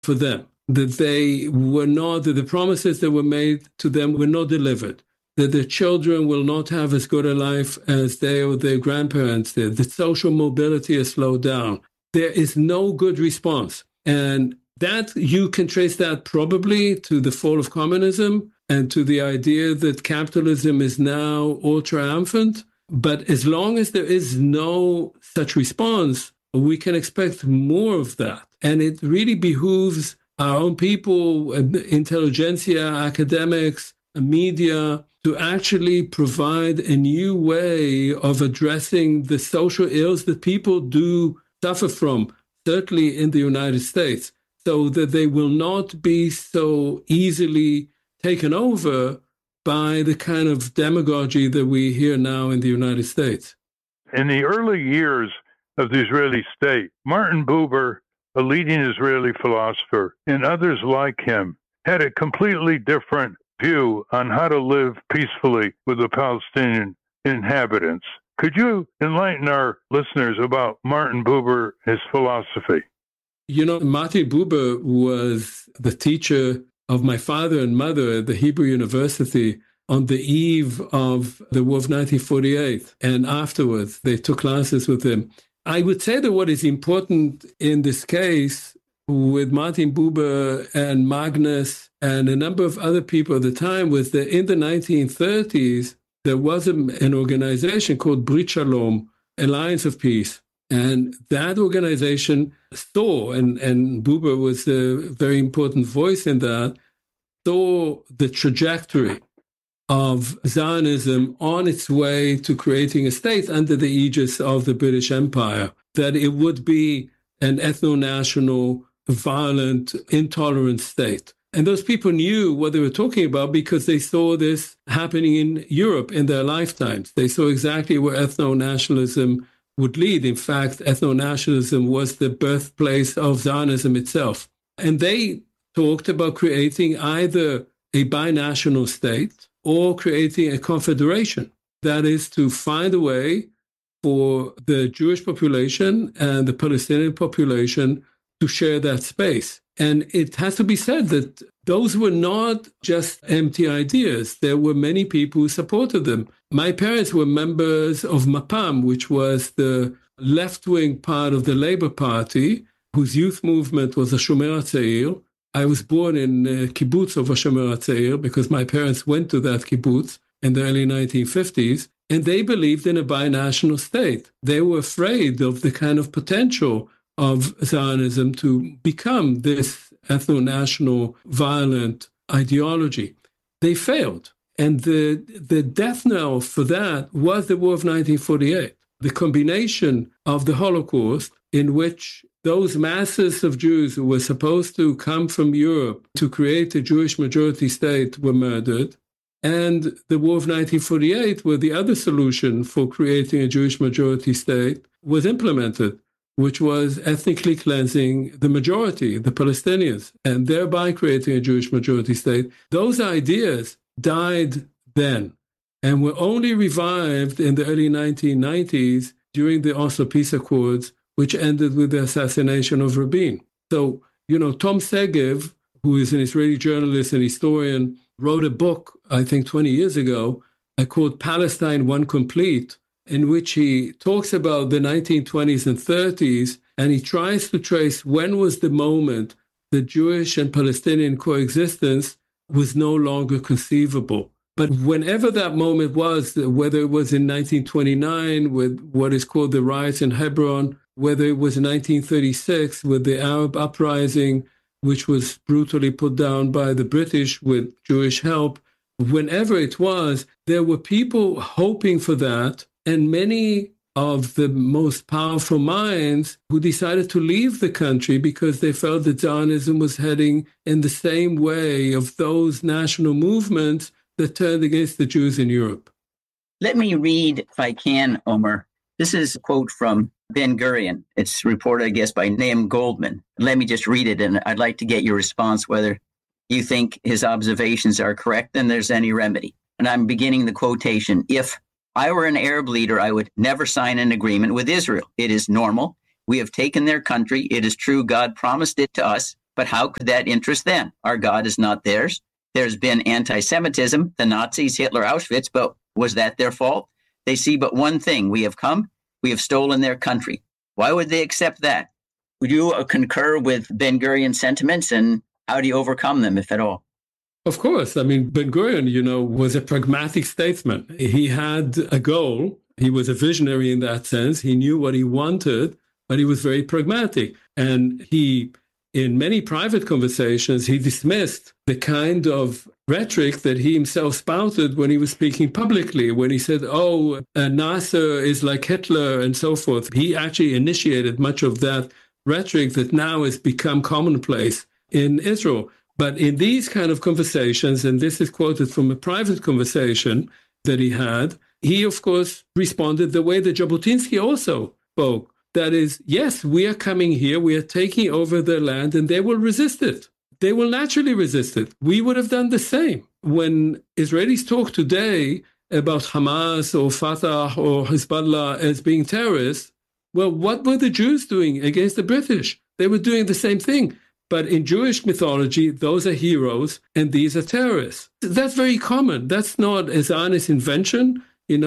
for them, that the promises that were made to them were not delivered, that their children will not have as good a life as they or their grandparents did, that social mobility has slowed down. There is no good response. And that you can trace that probably to the fall of communism and to the idea that capitalism is now all triumphant. But as long as there is no such response, we can expect more of that. And it really behooves our own people, intelligentsia, academics, media, to actually provide a new way of addressing the social ills that people do suffer from, certainly in the United States, so that they will not be so easily taken over by the kind of demagogy that we hear now in the United States. In the early years of the Israeli state, Martin Buber, a leading Israeli philosopher, and others like him, had a completely different view on how to live peacefully with the Palestinian inhabitants. Could you enlighten our listeners about Martin Buber, his philosophy? Martin Buber was the teacher of my father and mother at the Hebrew University on the eve of the War of 1948. And afterwards, they took classes with him. I would say that what is important in this case with Martin Buber and Magnus and a number of other people at the time was that in the 1930s, there was an organization called Brit Shalom, Alliance of Peace. And that organization saw, and Buber was a very important voice in that, saw the trajectory of Zionism on its way to creating a state under the aegis of the British Empire, that it would be an ethno-national, violent, intolerant state. And those people knew what they were talking about because they saw this happening in Europe in their lifetimes. They saw exactly where ethno-nationalism would lead. In fact, ethno-nationalism was the birthplace of Zionism itself. And they talked about creating either a binational state or creating a confederation. That is to find a way for the Jewish population and the Palestinian population to share that space. And it has to be said that those were not just empty ideas. There were many people who supported them. My parents were members of Mapam, which was the left-wing part of the Labour Party, whose youth movement was the Shomer HaTzair. I was born in kibbutz of Shomer HaTzair because my parents went to that kibbutz in the early 1950s, and they believed in a binational state. They were afraid of the kind of potential of Zionism to become this ethno-national violent ideology. They failed. And the death knell for that was the War of 1948, the combination of the Holocaust, in which those masses of Jews who were supposed to come from Europe to create a Jewish majority state were murdered, and the War of 1948, where the other solution for creating a Jewish majority state was implemented, which was ethnically cleansing the majority, the Palestinians, and thereby creating a Jewish majority state. Those ideas died then and were only revived in the early 1990s during the Oslo Peace Accords, which ended with the assassination of Rabin. So, Tom Segev, who is an Israeli journalist and historian, wrote a book, I think 20 years ago, called Palestine One Complete, in which he talks about the 1920s and 30s, and he tries to trace when was the moment that Jewish and Palestinian coexistence was no longer conceivable. But whenever that moment was, whether it was in 1929 with what is called the riots in Hebron, whether it was in 1936 with the Arab uprising, which was brutally put down by the British with Jewish help, whenever it was, there were people hoping for that, and many of the most powerful minds who decided to leave the country because they felt that Zionism was heading in the same way of those national movements that turned against the Jews in Europe. Let me read, if I can, Omer. This is a quote from Ben Gurion. It's reported, I guess, by Naim Goldman. Let me just read it, and I'd like to get your response whether you think his observations are correct and there's any remedy. And I'm beginning the quotation. If I were an Arab leader, I would never sign an agreement with Israel. It is normal. We have taken their country. It is true God promised it to us, but but how could that interest them? Our God is not theirs. There's been anti-Semitism, the Nazis, Hitler, Auschwitz, but was that their fault? They see but one thing. We have come, we have stolen their country. Why would they accept that? Would you concur with Ben-Gurion's sentiments, and how do you overcome them, if at all? Of course. I mean, Ben-Gurion, was a pragmatic statesman. He had a goal. He was a visionary in that sense. He knew what he wanted, but he was very pragmatic. And he, in many private conversations, he dismissed the kind of rhetoric that he himself spouted when he was speaking publicly, when he said, Nasser is like Hitler and so forth. He actually initiated much of that rhetoric that now has become commonplace in Israel. But in these kind of conversations, and this is quoted from a private conversation that he had, he, of course, responded the way that Jabotinsky also spoke. That is, yes, we are coming here, we are taking over their land, and they will resist it. They will naturally resist it. We would have done the same. When Israelis talk today about Hamas or Fatah or Hezbollah as being terrorists, well, what were the Jews doing against the British? They were doing the same thing. But in Jewish mythology, those are heroes and these are terrorists. That's very common. That's not a Zionist invention.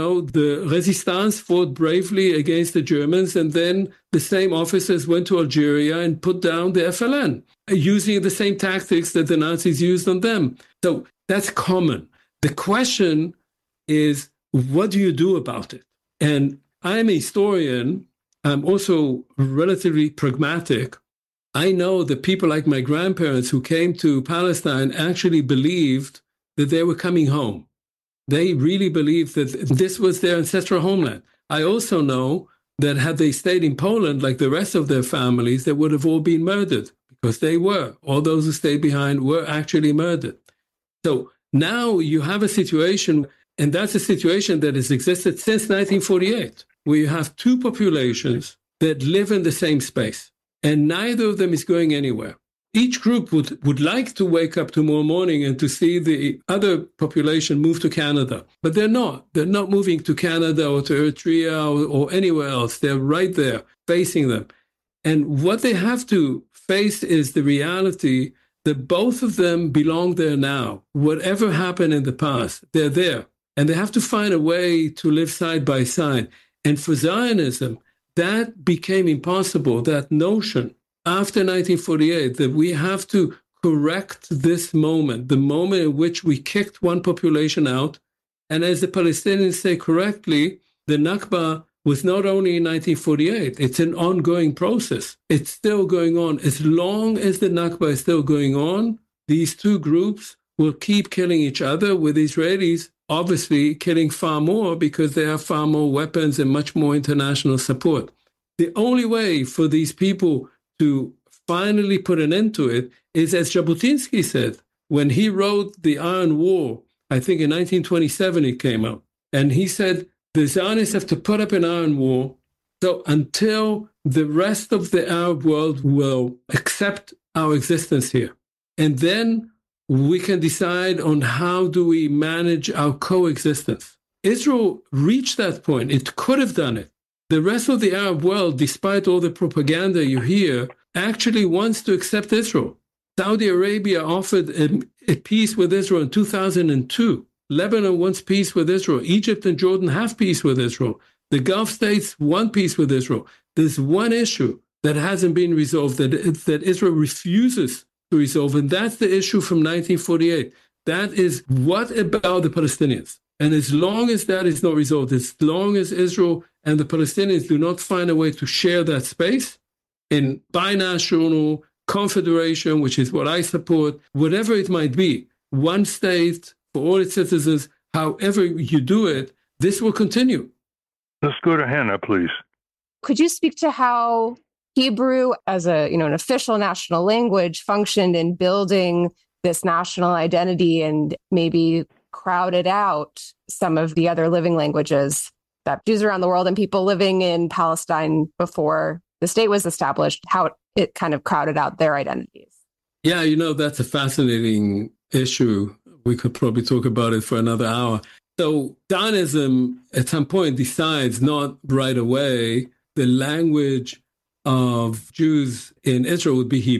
The Resistance fought bravely against the Germans, and then the same officers went to Algeria and put down the FLN, using the same tactics that the Nazis used on them. So that's common. The question is, what do you do about it? And I'm a historian. I'm also relatively pragmatic. I know that people like my grandparents who came to Palestine actually believed that they were coming home. They really believed that this was their ancestral homeland. I also know that had they stayed in Poland like the rest of their families, they would have all been murdered, because they were. All those who stayed behind were actually murdered. So now you have a situation, and that's a situation that has existed since 1948, where you have two populations that live in the same space. And neither of them is going anywhere. Each group would like to wake up tomorrow morning and to see the other population move to Canada. But they're not. They're not moving to Canada or to Eritrea or anywhere else. They're right there, facing them. And what they have to face is the reality that both of them belong there now. Whatever happened in the past, they're there. And they have to find a way to live side by side. And for Zionism, that became impossible, that notion after 1948, that we have to correct this moment, the moment in which we kicked one population out. And as the Palestinians say correctly, the Nakba was not only in 1948, it's an ongoing process. It's still going on. As long as the Nakba is still going on, these two groups will keep killing each other, with Israelis obviously killing far more because they have far more weapons and much more international support. The only way for these people to finally put an end to it is, as Jabotinsky said, when he wrote The Iron War, I think in 1927 it came out, and he said, the Zionists have to put up an iron war so until the rest of the Arab world will accept our existence here. And then we can decide on how do we manage our coexistence. Israel reached that point. It could have done it. The rest of the Arab world, despite all the propaganda you hear, actually wants to accept Israel. Saudi Arabia offered a peace with Israel in 2002. Lebanon wants peace with Israel. Egypt and Jordan have peace with Israel. The Gulf states want peace with Israel. There's one issue that hasn't been resolved, that Israel refuses to resolve, and that's the issue from 1948. That is, what about the Palestinians? And as long as that is not resolved, as long as Israel and the Palestinians do not find a way to share that space in binational confederation, which is what I support, whatever it might be, one state for all its citizens, however you do it, this will continue. Let's go to Hannah, please. Could you speak to how Hebrew as an official national language functioned in building this national identity and maybe crowded out some of the other living languages that Jews around the world and people living in Palestine before the state was established, how it kind of crowded out their identities? Yeah, that's a fascinating issue. We could probably talk about it for another hour. So Zionism at some point decides, not right away, the language of Jews in Israel would be Hebrew.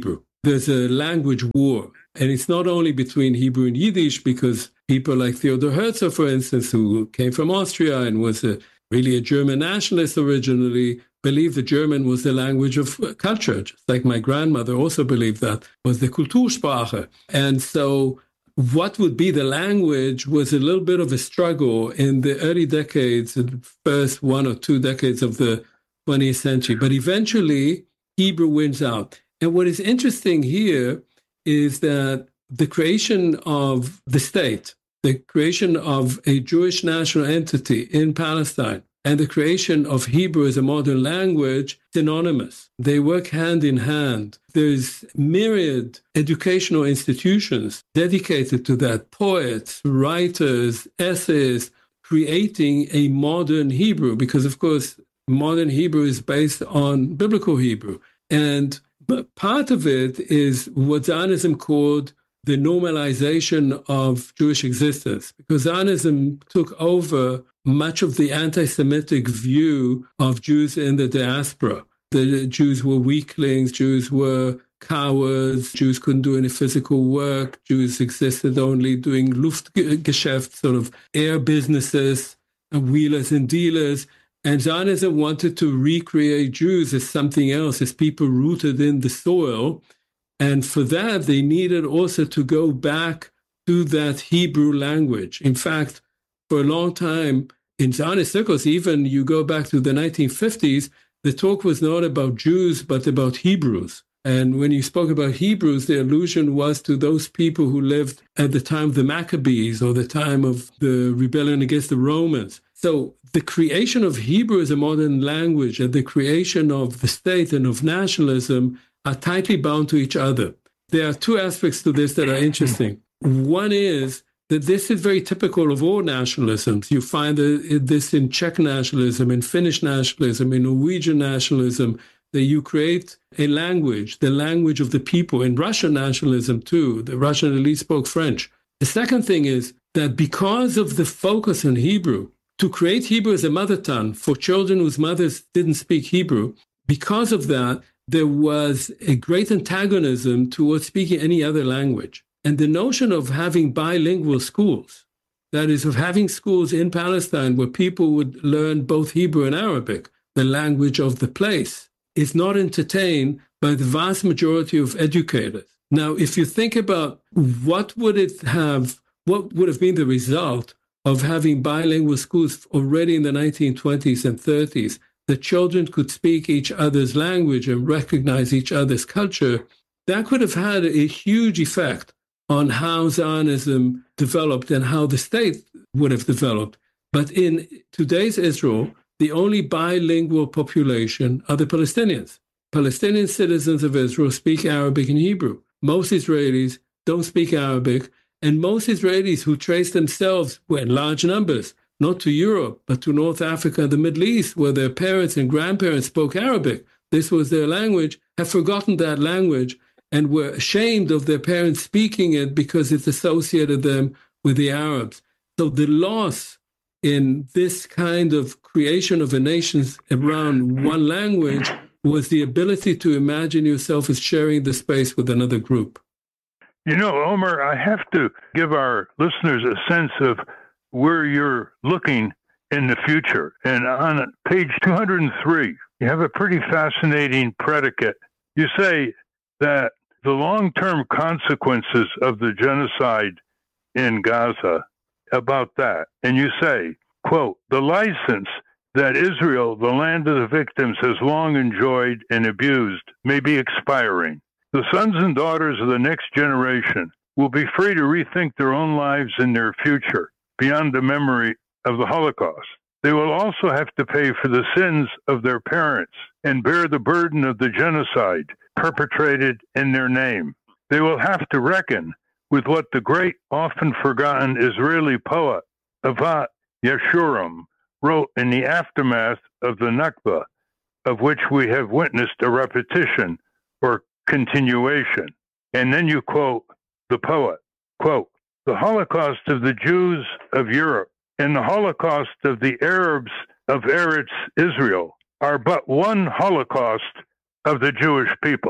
there's a language war. And it's not only between Hebrew and Yiddish, because people like Theodor Herzl, for instance, who came from Austria and was really a German nationalist originally, believed that German was the language of culture, just like my grandmother also believed that was the Kultursprache. And so what would be the language was a little bit of a struggle in the early decades, the first 1 or 2 decades of the 20th century. But eventually, Hebrew wins out. And what is interesting here is that the creation of the state, the creation of a Jewish national entity in Palestine, and the creation of Hebrew as a modern language, synonymous. They work hand in hand. There's myriad educational institutions dedicated to that, poets, writers, essayists, creating a modern Hebrew, because, of course, modern Hebrew is based on biblical Hebrew. And part of it is what Zionism called the normalization of Jewish existence, because Zionism took over much of the anti-Semitic view of Jews in the diaspora. The Jews were weaklings, Jews were cowards, Jews couldn't do any physical work, Jews existed only doing Luftgeschäft, sort of air businesses, and wheelers and dealers. And Zionism wanted to recreate Jews as something else, as people rooted in the soil. And for that, they needed also to go back to that Hebrew language. In fact, for a long time, in Zionist circles, even you go back to the 1950s, the talk was not about Jews, but about Hebrews. And when you spoke about Hebrews, the allusion was to those people who lived at the time of the Maccabees or the time of the rebellion against the Romans. So the creation of Hebrew as a modern language and the creation of the state and of nationalism are tightly bound to each other. There are 2 aspects to this that are interesting. One is that this is very typical of all nationalisms. You find this in Czech nationalism, in Finnish nationalism, in Norwegian nationalism, that you create a language, the language of the people. In Russian nationalism, too, the Russian elite spoke French. The second thing is that because of the focus on Hebrew, to create Hebrew as a mother tongue for children whose mothers didn't speak Hebrew, because of that, there was a great antagonism towards speaking any other language. And the notion of having bilingual schools, that is, of having schools in Palestine where people would learn both Hebrew and Arabic, the language of the place, is not entertained by the vast majority of educators. Now, if you think about what would have been the result of having bilingual schools already in the 1920s and 30s, the children could speak each other's language and recognize each other's culture, that could have had a huge effect on how Zionism developed and how the state would have developed. But in today's Israel, the only bilingual population are the Palestinians. Palestinian citizens of Israel speak Arabic and Hebrew. Most Israelis don't speak Arabic, and most Israelis who trace themselves, well, in large numbers, not to Europe, but to North Africa and the Middle East, where their parents and grandparents spoke Arabic, this was their language, have forgotten that language and were ashamed of their parents speaking it because it associated them with the Arabs. So the loss in this kind of creation of a nation around one language was the ability to imagine yourself as sharing the space with another group. You know, Omer, I have to give our listeners a sense of where you're looking in the future. And on page 203, you have a pretty fascinating predicate. You say that the long-term consequences of the genocide in Gaza, about that, and you say, quote, the license that Israel, the land of the victims, has long enjoyed and abused may be expiring. The sons and daughters of the next generation will be free to rethink their own lives and their future beyond the memory of the Holocaust. They will also have to pay for the sins of their parents and bear the burden of the genocide perpetrated in their name. They will have to reckon with what the great, often forgotten Israeli poet Avat Yeshurun wrote in the aftermath of the Nakba, of which we have witnessed a repetition or continuation. And then you quote the poet, quote, the Holocaust of the Jews of Europe and the Holocaust of the Arabs of Eretz Israel are but one Holocaust of the Jewish people.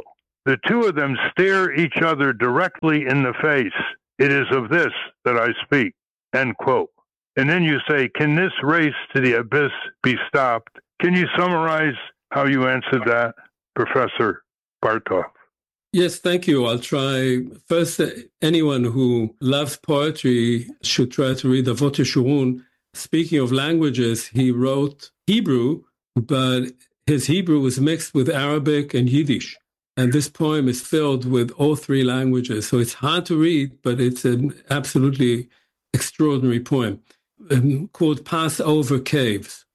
The two of them stare each other directly in the face. It is of this that I speak, end quote. And then you say, can this race to the abyss be stopped? Can you summarize how you answered that, Professor Bartof? Yes, thank you. I'll try. First, anyone who loves poetry should try to read Avot Yeshurun. Speaking of languages, he wrote Hebrew, but his Hebrew was mixed with Arabic and Yiddish. And this poem is filled with all three languages. So it's hard to read, but it's an absolutely extraordinary poem called Passover Caves.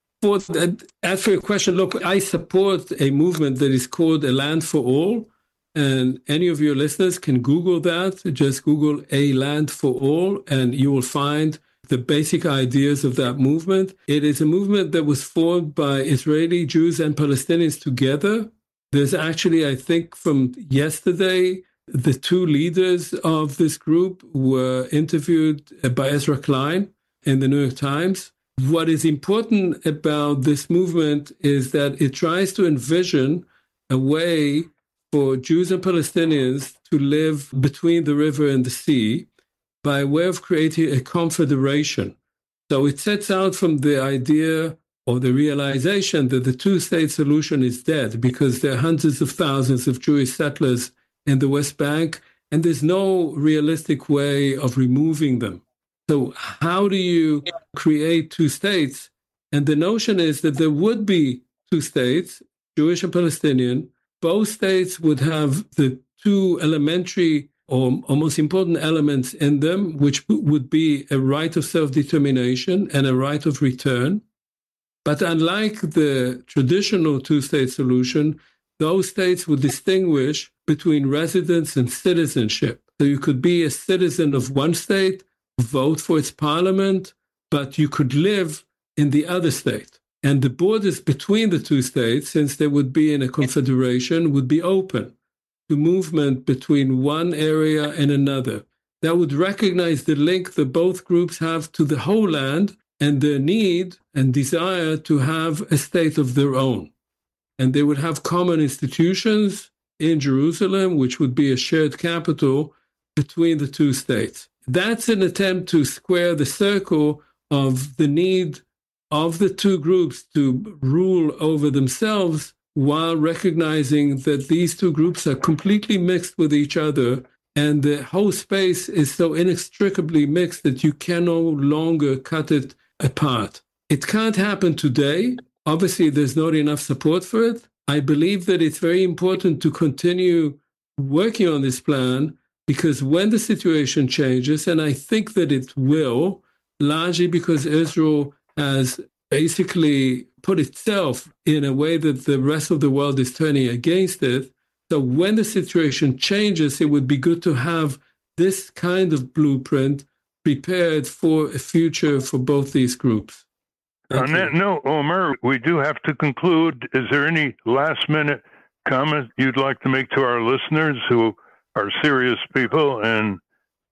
As for your question, look, I support a movement that is called A Land for All. And any of your listeners can Google that. Just Google A Land for All, and you will find the basic ideas of that movement. It is a movement that was formed by Israeli Jews and Palestinians together. There's actually, I think, from yesterday, the two leaders of this group were interviewed by Ezra Klein in the New York Times. What is important about this movement is that it tries to envision a way for Jews and Palestinians to live between the river and the sea by way of creating a confederation. So it sets out from the idea or the realization that the two-state solution is dead because there are hundreds of thousands of Jewish settlers in the West Bank, and there's no realistic way of removing them. So how do you create two states? And the notion is that there would be two states, Jewish and Palestinian. Both states would have the two elementary or most important elements in them, which would be a right of self-determination and a right of return. But unlike the traditional two-state solution, those states would distinguish between residence and citizenship. So you could be a citizen of one state, vote for its parliament, but you could live in the other state. And the borders between the two states, since they would be in a confederation, would be open to movement between one area and another. That would recognize the link that both groups have to the whole land and their need and desire to have a state of their own. And they would have common institutions in Jerusalem, which would be a shared capital between the two states. That's an attempt to square the circle of the need of the two groups to rule over themselves while recognizing that these two groups are completely mixed with each other, and the whole space is so inextricably mixed that you can no longer cut it apart. It can't happen today. Obviously, there's not enough support for it. I believe that it's very important to continue working on this plan, because when the situation changes, and I think that it will, largely because Israel has basically put itself in a way that the rest of the world is turning against it. So when the situation changes, it would be good to have this kind of blueprint prepared for a future for both these groups. On that note, Omer, we do have to conclude. Is there any last-minute comment you'd like to make to our listeners who are serious people and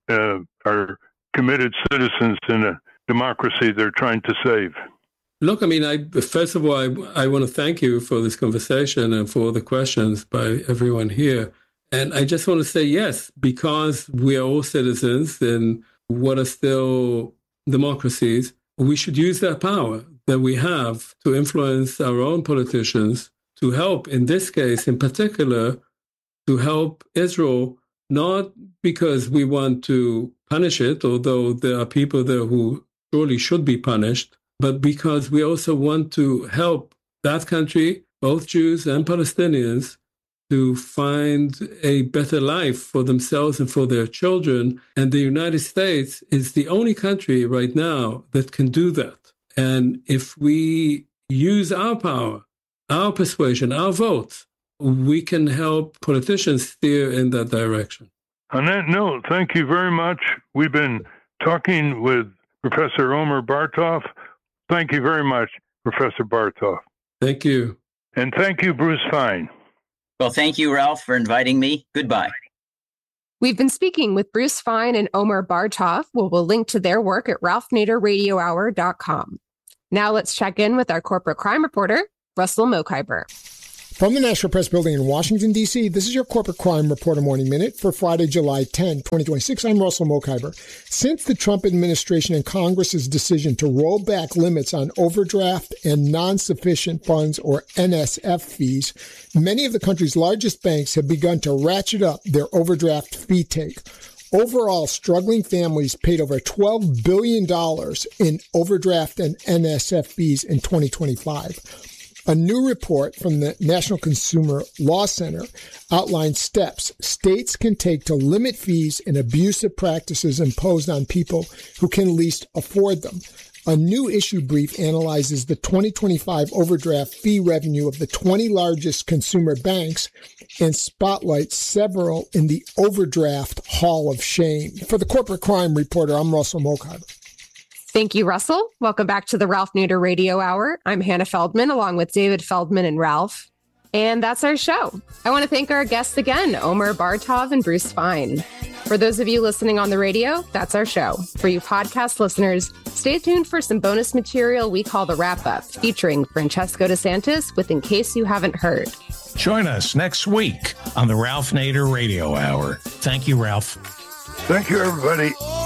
are committed citizens in a democracy they're trying to save? Look, I mean, first of all, I want to thank you for this conversation and for the questions by everyone here. And I just want to say, yes, because we are all citizens in what are still democracies, we should use that power that we have to influence our own politicians to help, in this case in particular, to help Israel, not because we want to punish it, although there are people there who surely should be punished, but because we also want to help that country, both Jews and Palestinians, to find a better life for themselves and for their children. And the United States is the only country right now that can do that. And if we use our power, our persuasion, our votes, we can help politicians steer in that direction. On that note, thank you very much. We've been talking with Professor Omer Bartof. Thank you very much, Professor Bartof. Thank you. And thank you, Bruce Fein. Well, thank you, Ralph, for inviting me. Goodbye. We've been speaking with Bruce Fein and Omer Bartof. We'll link to their work at ralphnaderradiohour.com. Now let's check in with our corporate crime reporter, Russell Mokhiber. From the National Press Building in Washington, D.C., this is your Corporate Crime Reporter Morning Minute for Friday, July 10, 2026. I'm Russell Mokhiber. Since the Trump administration and Congress's decision to roll back limits on overdraft and non-sufficient funds, or NSF fees, many of the country's largest banks have begun to ratchet up their overdraft fee take. Overall, struggling families paid over $12 billion in overdraft and NSF fees in 2025. A new report from the National Consumer Law Center outlines steps states can take to limit fees and abusive practices imposed on people who can least afford them. A new issue brief analyzes the 2025 overdraft fee revenue of the 20 largest consumer banks and spotlights several in the overdraft hall of shame. For the Corporate Crime Reporter, I'm Russell Mokhiber. Thank you, Russell. Welcome back to the Ralph Nader Radio Hour. I'm Hannah Feldman, along with David Feldman and Ralph. And that's our show. I want to thank our guests again, Omer Bartov and Bruce Fein. For those of you listening on the radio, that's our show. For you podcast listeners, stay tuned for some bonus material we call the Wrap-Up, featuring Francesco DeSantis with In Case You Haven't Heard. Join us next week on the Ralph Nader Radio Hour. Thank you, Ralph. Thank you, everybody.